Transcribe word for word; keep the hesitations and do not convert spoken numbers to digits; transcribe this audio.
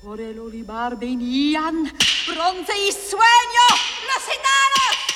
Orelo li barbenian, bronze y sueño, los gitanos.